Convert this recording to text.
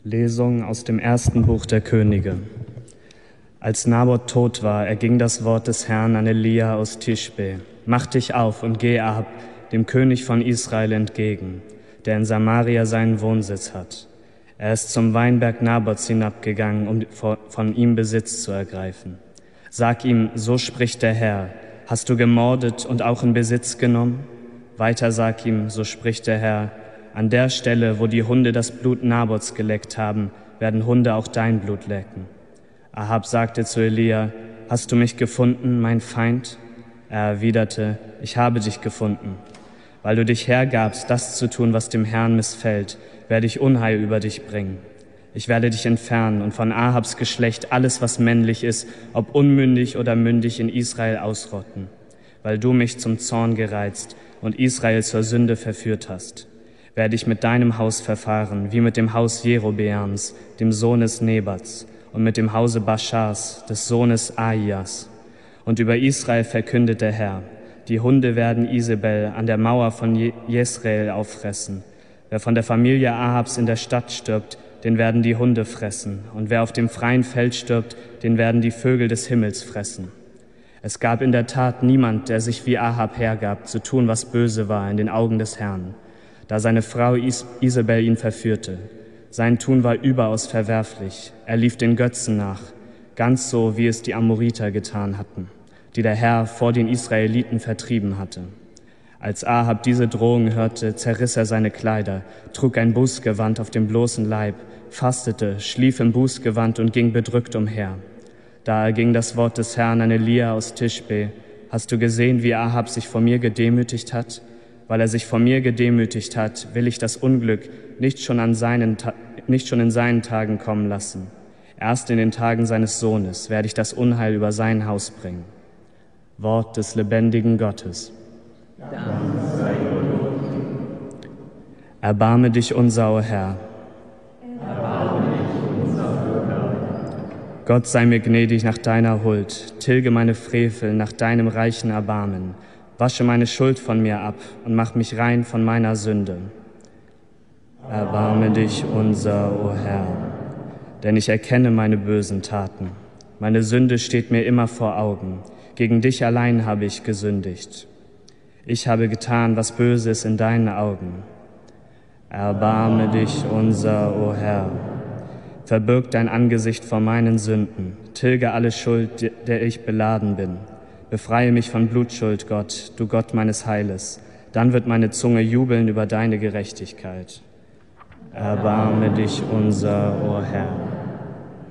Lesung aus dem ersten Buch der Könige. Als Naboth tot war, erging das Wort des Herrn an Elia aus Tischbe. Mach dich auf und geh Ahab, dem König von Israel, entgegen, der in Samaria seinen Wohnsitz hat. Er ist zum Weinberg Naboths hinabgegangen, um von ihm Besitz zu ergreifen. Sag ihm, so spricht der Herr, hast du gemordet und auch in Besitz genommen? Weiter sag ihm, so spricht der Herr, an der Stelle, wo die Hunde das Blut Naboths geleckt haben, werden Hunde auch dein Blut lecken. Ahab sagte zu Elia, hast du mich gefunden, mein Feind? Er erwiderte, ich habe dich gefunden. Weil du dich hergabst, das zu tun, was dem Herrn missfällt, werde ich Unheil über dich bringen. Ich werde dich entfernen und von Ahabs Geschlecht alles, was männlich ist, ob unmündig oder mündig, in Israel ausrotten, weil du mich zum Zorn gereizt und Israel zur Sünde verführt hast. Werde ich mit deinem Haus verfahren, wie mit dem Haus Jerobeams, dem Sohnes Nebats, und mit dem Hause Baschas, des Sohnes Ahias. Und über Israel verkündet der Herr, die Hunde werden Isabel an der Mauer von Jesreel auffressen. Wer von der Familie Ahabs in der Stadt stirbt, den werden die Hunde fressen. Und wer auf dem freien Feld stirbt, den werden die Vögel des Himmels fressen. Es gab in der Tat niemand, der sich wie Ahab hergab, zu tun, was böse war in den Augen des Herrn, da seine Frau Isabel ihn verführte. Sein Tun war überaus verwerflich. Er lief den Götzen nach, ganz so, wie es die Amoriter getan hatten, die der Herr vor den Israeliten vertrieben hatte. Als Ahab diese Drohung hörte, zerriss er seine Kleider, trug ein Bußgewand auf dem bloßen Leib, fastete, schlief im Bußgewand und ging bedrückt umher. Da erging das Wort des Herrn an Elia aus Tischbe. Hast du gesehen, wie Ahab sich vor mir gedemütigt hat? Weil er sich vor mir gedemütigt hat, will ich das Unglück nicht schon in seinen Tagen kommen lassen. Erst in den Tagen seines Sohnes werde ich das Unheil über sein Haus bringen. Wort des lebendigen Gottes. Erbarme dich unser, o Herr. Gott sei mir gnädig nach deiner Huld, tilge meine Frevel nach deinem reichen Erbarmen. Wasche meine Schuld von mir ab und mach mich rein von meiner Sünde. Erbarme dich unser, o Herr, denn ich erkenne meine bösen Taten. Meine Sünde steht mir immer vor Augen. Gegen dich allein habe ich gesündigt. Ich habe getan, was böse ist in deinen Augen. Erbarme dich unser, o Herr. Verbirg dein Angesicht vor meinen Sünden. Tilge alle Schuld, der ich beladen bin. Befreie mich von Blutschuld, Gott, du Gott meines Heiles. Dann wird meine Zunge jubeln über deine Gerechtigkeit. Erbarme dich unser, o Herr.